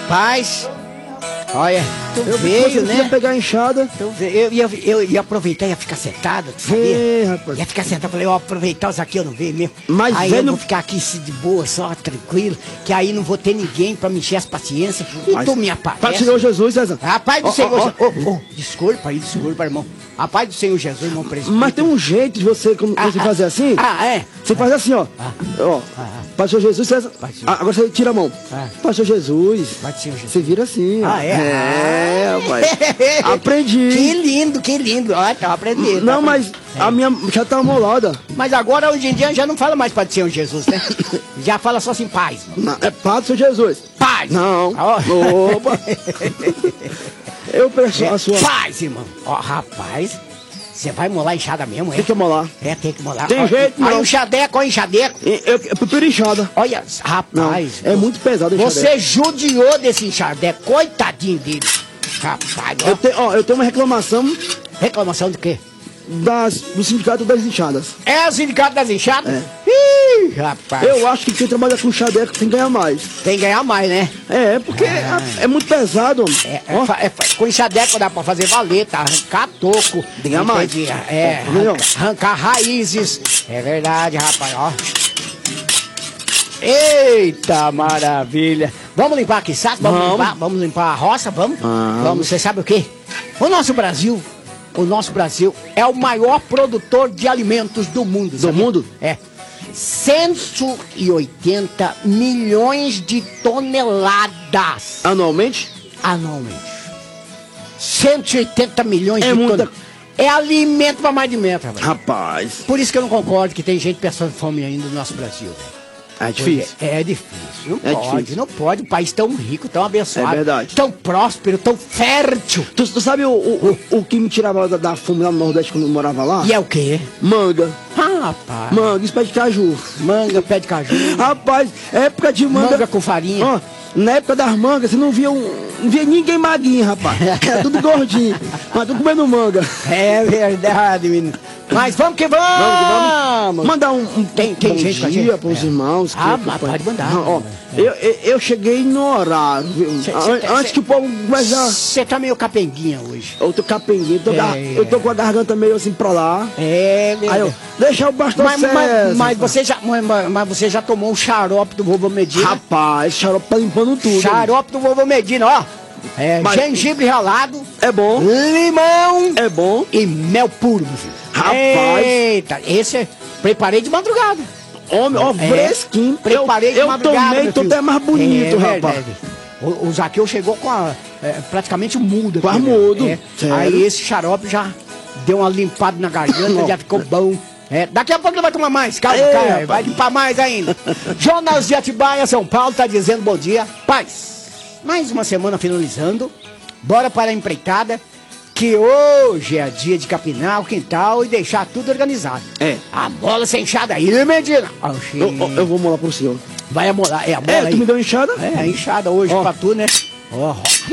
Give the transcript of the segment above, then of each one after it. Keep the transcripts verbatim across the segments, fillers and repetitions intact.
Rapaz, olha, tu eu veio, né? Eu ia pegar a enxada. Tu veio, eu, ia, eu ia aproveitar e ia ficar sentado, tu sabia? Ei, rapaz. Ia ficar sentado, falei, ó, aproveitar isso aqui, eu não veio mesmo. Mas aí velho... eu vou ficar aqui de boa, só, tranquilo, que aí não vou ter ninguém pra me encher as paciências. E Mas, tu me aparece. Pai do Senhor Jesus, César. Rapaz do oh, Senhor oh, Jesus. Oh, oh, desculpa aí, desculpa, irmão. Rapaz do Senhor Jesus, irmão presidente. Mas tem um jeito de você, como, ah, você ah, fazer assim. Ah, é? Você faz assim, ó. Ah, ó. Ah, ah. Pai do Senhor Jesus, César. Ah, agora você tira a mão. Ah. Pai do Senhor Jesus. Pai do Senhor Jesus. Você vira assim, ó. Ah, é? É, pai. Aprendi. Que lindo, que lindo. Ó, tá aprendendo. Não, tá mas é. a minha já tá amolada. Mas agora, hoje em dia, já não fala mais Pai do Senhor Jesus, né? Já fala só assim, paz. Não, é Pai do Senhor Jesus. Paz. Não. Oh. Opa. Eu peço é, a sua... Paz, irmão. Ó, rapaz... Você vai molar enxada mesmo, é? Tem que molar. É, tem que molar. Tem ó, jeito, aí não. o enxadeco, ó, enxadeco. Eu, eu, eu prefiro enxada. Olha, rapaz. Não, é muito pesado o enxadeco. Você judiou desse enxadeco, coitadinho dele. Rapaz, ó. Eu, te, ó, eu tenho uma reclamação. Reclamação de quê? Das, do sindicato das enxadas. É o sindicato das enxadas? É. Ih, rapaz. Eu acho que quem trabalha com enxadeco tem que ganhar mais. Tem que ganhar mais, né? É, porque ah. é, é muito pesado. É, é, é, com enxadeco dá pra fazer valeta, arrancar toco. Tem que ganhar mais. É, arrancar, arrancar raízes. É verdade, rapaz, ó. Eita, maravilha. Vamos limpar aqui, sabe? Vamos, vamos. limpar, vamos limpar a roça, vamos? Vamos, vamos. Você sabe o quê? O nosso Brasil... O nosso Brasil é o maior produtor de alimentos do mundo. Do sabia? mundo? É. cento e oitenta milhões de toneladas. Anualmente? Anualmente. cento e oitenta milhões é de muita... toneladas. É alimento para mais de metro, rapaz. Rapaz. Por isso que eu não concordo que tem gente passando fome ainda no nosso Brasil, velho. É difícil. É, é difícil. Não é pode, difícil. não pode. Um país tão rico, tão abençoado. É verdade. Tão próspero, tão fértil. Tu, tu sabe o, o, o, o que me tirava da, da fome lá no Nordeste quando eu morava lá? E é o quê? Manga. Ah, rapaz. Manga, isso pé de caju. Manga, pé de caju. Rapaz, época de manga. Manga com farinha. Ó, na época das mangas, você não via, um, não via ninguém magrinho, rapaz. Era tudo gordinho. Mas tudo comendo manga. É verdade, menino. Mas vamos que vamos! Vamos, vamos. Mandar um, um tem, tem bom gente dia para os é. irmãos. Ah, mas pode mandar. Não, ó, é. eu, eu, eu cheguei no horário, viu? Cê, cê, Antes cê, que o povo começar... Você tá meio capenguinha hoje. Eu tô capenguinha, eu tô, é, gar... eu tô com a garganta meio assim pra lá. É, meu Aí eu, deixa o pastor mas, César. Mas, mas, você já, mas, mas você já tomou o xarope do vovô Medina? Rapaz, xarope tá limpando tudo. Xarope do vovô Medina, ó. É, mas, gengibre ralado. É bom. Limão. É bom. E mel puro, meu filho. Rapaz. Eita, esse é... Preparei de madrugada. Homem, ó, é, fresquinho. Preparei eu, de eu madrugada, tomei, tô até mais bonito, é, rapaz. É, é. O, o Zaqueu chegou com a, é, praticamente mudo. Com a mudo. É. Aí esse xarope já deu uma limpada na garganta, já ficou bom. É, daqui a pouco ele vai tomar mais, calma, Ei, cara, vai limpar mais ainda. Jonas de Atibaia, São Paulo, tá dizendo bom dia. Paz, mais uma semana finalizando. Bora para a empreitada, que hoje é dia de capinar o quintal e deixar tudo organizado. É. A bola sem enxada aí, Medina. Oh, eu, eu, eu vou molar pro senhor. Vai amolar, é a bola É, aí. tu me deu uma enxada? É, a enxada hoje oh. pra tu, né? Ó. Oh.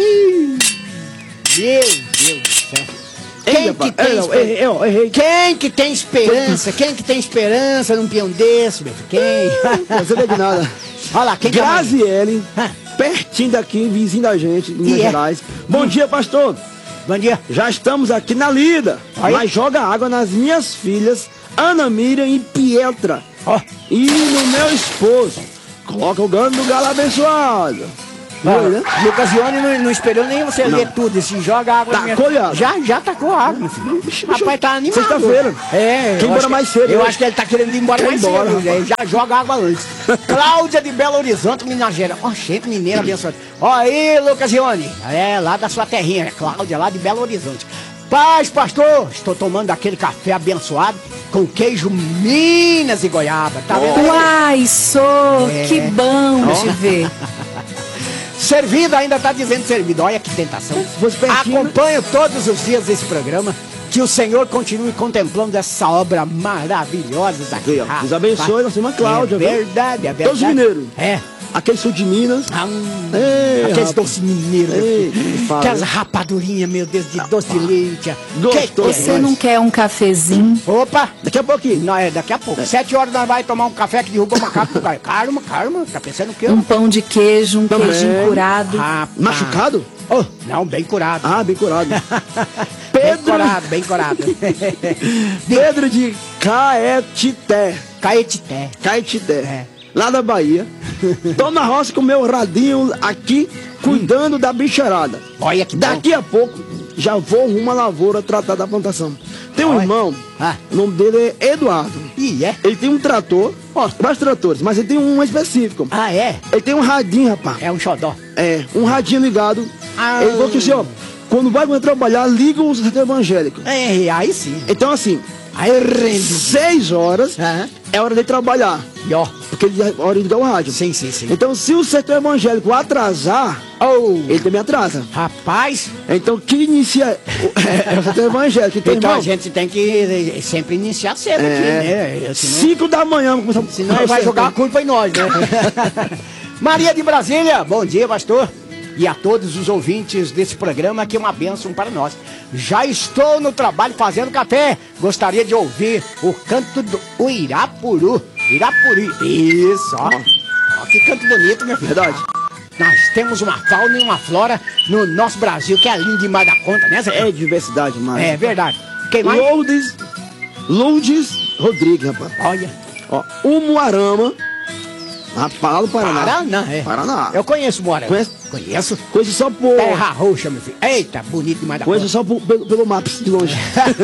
Meu Deus do céu. Quem que tem eu, eu, eu, errei. Quem que tem esperança? Quem que tem esperança num peão desse, meu filho? Quem? Você não de nada. Olha lá, quem Graziele, tá pertinho daqui, vizinho da gente, em Minas Gerais. É? Bom hum. dia, pastor. Bom dia. Já estamos aqui na lida. Aí? Mas joga água nas minhas filhas, Ana Miriam e Pietra. Oh. E no meu esposo. Coloca o gano do galo abençoado. Ah, né? Lucas Ione não, não esperou nem você não. ler tudo. Se joga água tacou na minha... Já, já tacou água, meu filho. Bicho, Rapaz, tá animado. Sexta-feira. É. Quem embora mais cedo. Eu né? acho que ele tá querendo ir embora Quem mais embora, cedo. Ele já joga água antes. Cláudia de Belo Horizonte, Minas Gerais. Ó, oh, gente mineira abençoada. Ó aí, Lucas Ione. É, lá da sua terrinha. Cláudia, lá de Belo Horizonte. Paz, pastor. Estou tomando aquele café abençoado com queijo Minas e goiaba. Tá vendo? Uai, sou. É. Que bom oh. te ver. Servido, ainda tá dizendo servido. Olha que tentação. Acompanho todos os dias esse programa. Que o Senhor continue contemplando essa obra maravilhosa daqui. Deus abençoe nossa irmã Cláudia. É verdade, é verdade. Todos os mineiros. É. aquele sul de Minas. Ah, Ei, aqueles rapaz. doces mineiros. Ei, que fala, Aquelas né? rapadurinhas, meu Deus, de doce de leite. Gostoso. Que- Você não quer um cafezinho? Opa! Daqui a pouquinho. Não, é daqui a pouco. Sete horas nós vamos tomar um café que derrubou uma capa. Calma, calma. Tá pensando o quê? Um pão de queijo, um Também. queijinho curado. Rapaz. Machucado? Oh, não, bem curado. Ah, bem curado. Bem Pedro, curado, bem curado. Pedro de Caetité. Caetité. Caetité. É. Lá da Bahia. Tô na roça com meu radinho aqui, cuidando da bicharada. Olha que bom. Daqui a pouco, já vou rumo à lavoura tratar da plantação. Tem um Olha. irmão, Ah. o nome dele é Eduardo. Ih, é? Ele tem um trator, ó, vários tratores, mas ele tem um específico. Ah, é? Ele tem um radinho, rapaz. É um xodó. É, um radinho ligado. Ah. Ele falou que assim, ó, quando vai pra trabalhar, liga o centro evangélico. É, aí sim. Então assim, Aí rende. seis horas Aham. é hora de trabalhar. E ó. Porque ele é hora de ligar o rádio. Sim, sim, sim. Então se o setor evangélico atrasar, Oh, ele também atrasa. rapaz. Então que inicia é, é o setor evangélico. Então, Então a irmão, gente tem que eh, sempre iniciar cedo aqui, é, né? Senão, cinco da manhã, vamos começar senão ele vai jogar a culpa em nós, né? Maria de Brasília, bom dia, pastor. E a todos os ouvintes desse programa, que é uma bênção para nós. Já estou no trabalho fazendo café. Gostaria de ouvir o canto do o Irapuru. Irapuri. Isso, ó. Ó, que canto bonito, meu filho. Verdade. Nós temos uma fauna e uma flora no nosso Brasil, que é lindo demais da conta, né, Zé? É diversidade, mano. É verdade. Quem mais? Lourdes, Lourdes Rodrigues, rapaz. Olha. Ó, Umuarama, rapaz, lá do Paraná. Paraná, é. Paraná. Eu conheço Moara. Conhece? Conheço. Conheço só por... Terra Roxa, meu filho. Eita, bonito demais da Conheço conta. só por- pelo, pelo Maps de longe.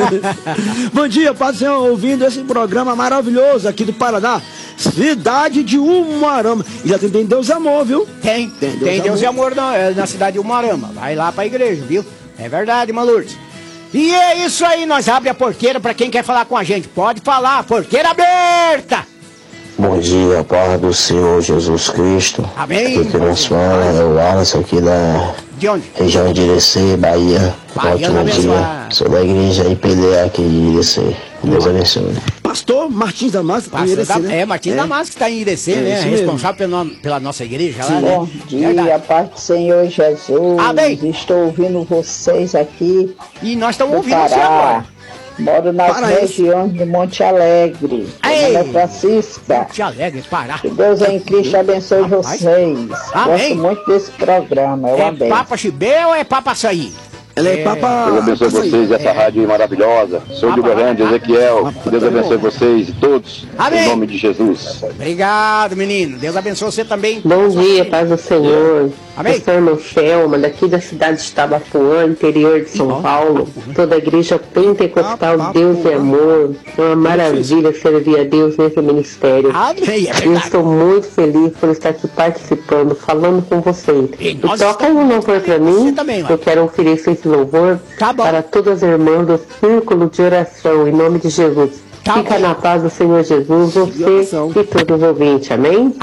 Bom dia, Paz do Senhor, ouvindo esse programa maravilhoso aqui do Paraná. Cidade de Umuarama. E já tem, tem Deus e Amor, viu? Tem, Tem tem Deus Deus, e amor na, é, na cidade de Umarama. Vai lá pra igreja, viu? É verdade, Malurdes. E é isso aí, nós abre a porteira pra quem quer falar com a gente. Pode falar, porteira aberta! Bom dia, paz do Senhor Jesus Cristo. Amém. Aqui que nos fala é o Wallace aqui da De onde? região de Irecê, Bahia. Baiano Ótimo abençoado. dia. Sou da igreja I P D A aqui de Irecê. Deus abençoe. Pastor Martins Damasco. Pastor Irecê, da, né? É, Martins Damasco, que está em Irecê, É, né? isso mesmo. Responsável pela, pela nossa igreja lá, né? Bom dia, Verdade. paz do Senhor Jesus. Amém. Estou ouvindo vocês aqui E nós estamos do ouvindo você Pará. agora. Moro nas Paraense. regiões de Monte Alegre. Meu Ei. nome é Francisca. Te alegre, Pará. Que Deus em Cristo abençoe Rapaz. vocês. Amém. Gosto muito desse programa. Eu É amei. Papa Chibé ou é Papa Açaí? Ela é, Papa... Deus abençoe Papa- vocês e essa rádio maravilhosa. Sou de Uberlândia, Ezequiel. Deus abençoe vocês e todos. Amém. Em nome de Jesus. Obrigado, menino. Deus abençoe você também. Bom dia, paz do Senhor. Amém. Eu sou a irmã Selma, daqui da cidade de Tabapuã, interior de São Paulo. Toda a igreja pentecostal, Deus é amor. É uma maravilha servir a Deus nesse ministério. Amém, é Eu verdade. estou muito feliz por estar aqui participando, falando com vocês. E E nós toca estamos- um louvor para mim. Você também, Eu quero oferecer esse louvor Tá bom. para todas as irmãs do círculo de oração, em nome de Jesus. Tá Fica bom. na paz do Senhor Jesus, você oração. e todos os ouvintes. Amém?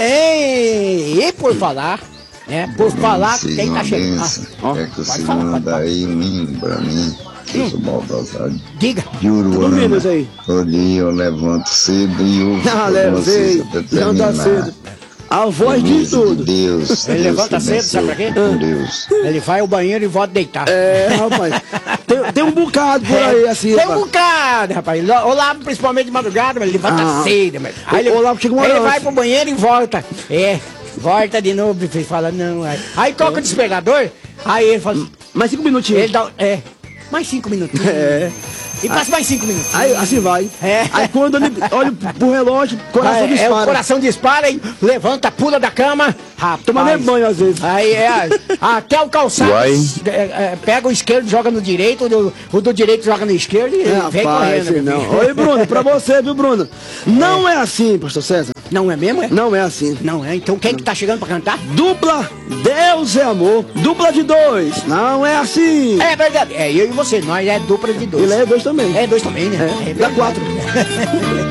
Amém! E por falar, né? Por falar, Sim, quem tá uma chegando? benção. Ah, é que o pode senhor falar, pode manda falar. aí um hino pra mim. Eu sou Baltazar Diga. de Uruana. Menos aí. Ali eu levanto cedo e ouço Ah, por leva, vocês sei. até Já anda terminar. cedo. A voz de Bênção tudo. Deus. Ele Deus levanta te cedo, sabe pra abençoe. quê? Com Deus. Ele vai ao banheiro e volta a deitar. É, rapaz. Tem, tem um bocado por aí, assim, Tem rapaz. um bocado, rapaz. Lá- Ou lá, principalmente de madrugada, mas ele levanta Ah. cedo. Mas... Aí ele, Ou lá chega uma ele hora vai antes. pro banheiro e volta. É, volta de novo e fala, não. Aí, aí toca o despertador, aí ele fala, Mais cinco minutinhos. ele dá, é, mais cinco minutinhos. É. E passa mais cinco minutos. Aí, assim vai. É. Aí quando ele olha pro relógio, o coração é, é, o dispara. coração dispara e levanta, pula da cama. Rapaz. Toma nem banho às vezes. Aí é, até o calçado Uai. é, é, pega o esquerdo, joga no direito, o do, o do direito joga no esquerdo e É, vem rapaz, correndo. assim meu não. filho. Oi, Bruno, pra você, viu, Bruno? Não é assim, pastor César. Não é mesmo? É? Não é assim. Não é? Então quem que tá chegando pra cantar? Dupla, Deus é amor. Dupla de dois. Não é assim. É verdade. É eu e você, nós é dupla de dois. Ele é dois também. É dois também, né? É, dá quatro.